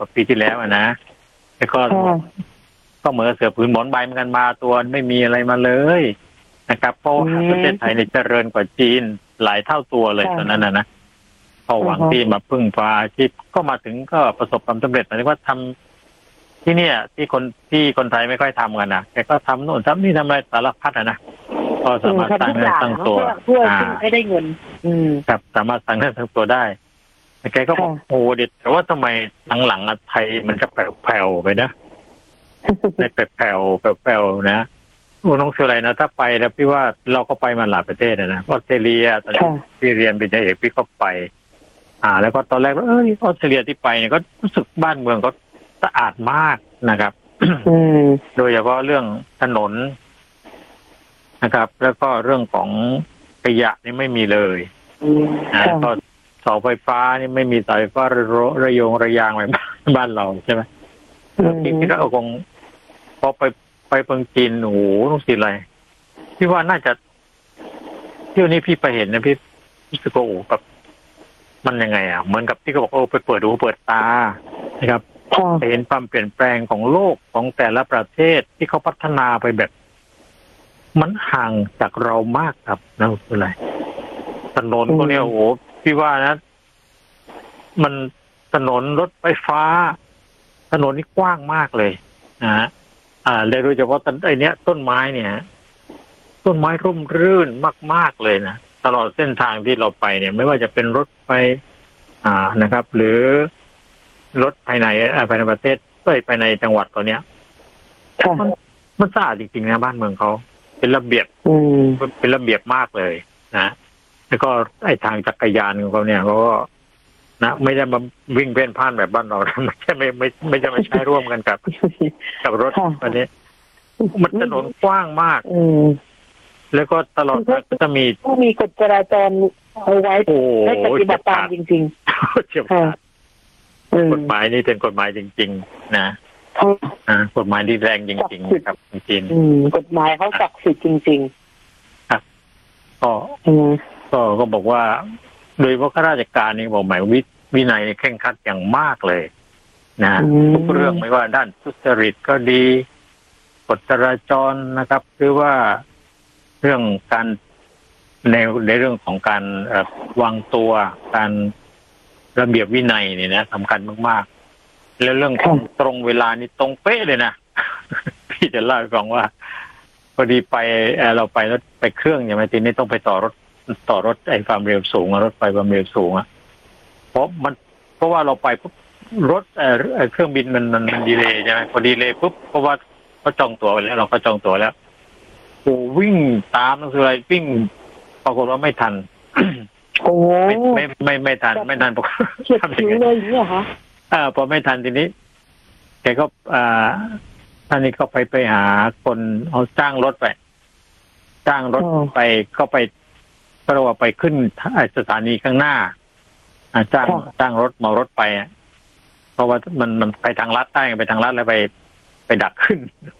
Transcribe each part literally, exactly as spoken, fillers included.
ว่าปีที่แล้วนะแล้วก็ก็เหมือนเสือผืนหมอนใบเหมือนกันมาตัวไม่มีอะไรมาเลยนะครับเพราะประเทศไทยเนี่ยเจริญกว่าจีนหลายเท่าตัวเลยตอนนั้นนะนะพอหวังที่มาพึ่งพาอาชีพก็มาถึงก็ประสบความสำเร็จหมายถึงว่าทำที่เนี่ยที่คนที่คนไทยไม่ค่อยทำกันนะแกก็ทำโน่นทำนี่ทำอะไรสารพัดนะก็สามารถสร้างเงินสร้างตัวเพื่อให้ได้เงินอืมครับสามารถสร้างเงินสร้างตัวได้แกก็บอกโอ้เด็ดแต่ว่าทำไมหลังๆไทยมันจะแผ่วๆไปนะไม่แผ่วๆแผ่วๆนะโอ้น้องเชื่ออะไรนะถ้าไปแล้วพี่ว่าเราก็ไปมาหลายประเทศนะออสเตรเลียตอนที่เรียนปริญญาเอกพี่ก็ไปอ่าแล้วก็ตอนแรกว่าเออออสเตรเลียที่ไปเนี่ยก็รู้สึกบ้านเมืองก็สะอาดมากนะครับโดยเฉพาะเรื่องถนนนะครับแล้วก็เรื่องของขยะนี่ไม่มีเลยอ่าก็เสาไฟฟ้านี่ไม่มีสายไฟฟ้าระโยงระยางแบบบ้านเราใช่ไหมพี่คิดว่าคงพอไปไปเมืองจีนโอ้โหต้องสิอะไรพี่ว่าน่าจะเที่ยวนี้พี่ไปเห็นนะพี่รู้สึกว่าโอ้แบบมันยังไงอ่ะเหมือนกับที่เขาบอกโอ้ไปเปิดหูเปิดตานะครับไปเห็นความเปลี่ยนแปลงของโลกของแต่ละประเทศที่เขาพัฒนาไปแบบมันห่างจากเรามากครับนั่นคืออะไรถนนพวกนี้โอ้โหพี่ว่านะมันถนนรถไฟฟ้าถนนนี่กว้างมากเลยนะฮะอ่าโดยเฉพาะต้นไอเนี้ยต้นไม้เนี่ยต้นไม้ร่มรื่นมากๆเลยนะตลอดเส้นทางที่เราไปเนี่ยไม่ว่าจะเป็นรถไฟอ่านะครับ หรือรถภายในภายในประเทศเอ้ยภายในจังหวัดตัวเนี้ยมันมันสะอาดจริงๆนะบ้านเมืองเขาเป็นระเบียบเป็นระเบียบมากเลยนะแล้วก็ไอ้ทางจักรยานของเขาเนี่ยเขาก็นะไม่ได้มาวิ่งเพ่นพ่านแบบบ้านเราไม่ใช่ไม่ไม่ไม่จะมาใช้ร่วมกันกับกับรถอันนี้มันถนนกว้างมากแล้วก็ตลอดก็จะมีต้องมีกฎจราจรเอาไว้ให้ปฏิบัติตามจริงๆเฉียบขาดกฎหมายนี่เป็นกฎหมายจริงๆนะอ่ากฎหมายที่แรงจริงๆครับจริงๆกฎหมายเขาศักดิ์สิทธิ์จริงๆครับก็ก็ก็บอกว่าโดยเฉพาะข้าราชการนี่บอกหมายวิวินัยเคร่งครัดอย่างมากเลยนะทุกเรื่องไม่ว่าด้านทุจริตก็ดีกฎจราจรนะครับหรือว่าเรื่องการในในเรื่องของการวางตัวการระเบียบวินัยนี่นะสำคัญมากๆแล้วเรื่องของตรงเวลานี่ตรงเป๊ะเลยนะพี่จะเล่าให้ฟังว่าพอดีไปเราไปรถไปเครื่องอย่างไรทีนี้ต้องไปต่อรถต่อรถไอ้ความเร็วสูงรถไฟความเร็วสูงอ่ะเพราะมันเพราะว่าเราไปปุ๊บรถเอ่อเครื่องบินมันมันมันดีเลย์ใช่ไหมพอดีเลย์ปุ๊บเพราะว่าเขาจองตั๋วไว้แล้วเราก็จองตั๋วแล้วโอ้วิ่งตามนั่นคืออะไรวิ่งปรากฏว่าไม่ทันโอ้ไม่ไม่ไม่ไม่ทันไม่ทันปกติทำยังไงเลยเนี่ยคะอ่าพอไม่ทันทีนี้แกก็อ่าท่านนี้ก็ไปไปหาคนเอาจ้างรถไปจ้างรถไปก็ไปก็เรียกว่าไปขึ้นสถานีข้างหน้าจ้างจ้างรถมารถไปเพราะว่ามันมันไปทางลัดได้ไปทางลัดแล้วไปไปดักขึ้น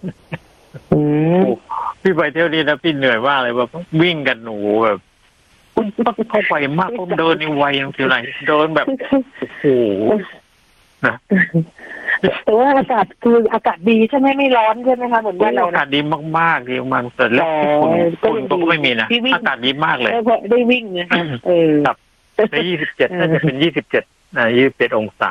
พี่ไปเที่ยวนี้นะพี่เหนื่อยมากเลยว่าวิ่งกันหนูแบบเข้าไปมากผมเดินในวัยนั่นคืออะไรเดินแบบโอ้โหนะแต่ว่าอากาศคืออากาศดีใช่ไหมไม่ร้อนใช่ไหมคะเหมือนบ้านเราอากาศดีมากๆดีมากแต่แล้วฝุ่นก็ไม่มีนะอากาศดีมากเลยได้วิ่งนะคะเออครับในยี่สิบเจ็ดน่าจะเป็นยี่สิบเจ็ดนะยี่สิบเจ็ดองศา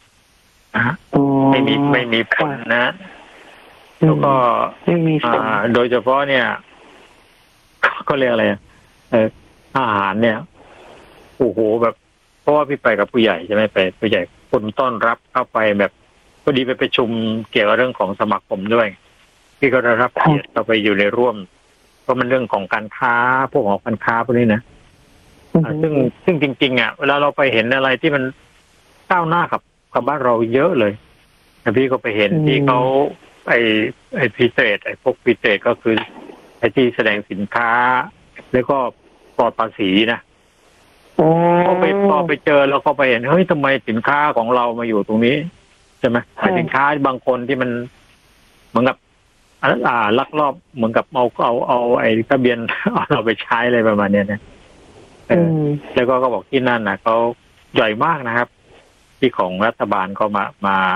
ไม่มีไม่มีฝนนะแล้วก็โดยเฉพาะเนี่ยก็เรียกอะไรเอออาหารเนี่ยโอ้โหแบบเพราะว่าพี่ไปกับผู้ใหญ่ใช่ไหมไปผู้ใหญ่คนต้อนรับเข้าไปแบบพอดีไปประชุมเกี่ยวกับเรื่องของสมาคมด้วยพี่ก็ได้รับเกียรติเข้าไปอยู่ในร่วมเพราะมันเรื่องของการค้าพวกของการค้าพวกนี้นะซึ่งซึ่งจริงๆอ่ะเวลาเราไปเห็นอะไรที่มันก้าวหน้ากับกับบ้านเราเยอะเลยแต่พี่ก็ไปเห็นที่เขาไอ้ไอ้พิเศษไอ้พวกพิเศษก็คือไอ้ที่แสดงสินค้าแล้วก็ปลอดภาษีนะพอไปพอไปเจอแล้วก็ไปเห็นเฮ้ยทำไมสินค้าของเรามาอยู่ตรงนี้ใช่ไหมสินค้าบางคนที่มันเหมือนกับอ่าลักลอบเหมือนกับเอาเอาเอาไอ้ทะเบียนเราไปใช้อะไรประมาณนี้นะแล้วก็ก็บอกที่นั่นนะเขาใหญ่มากนะครับที่ของรัฐบาลก็มามา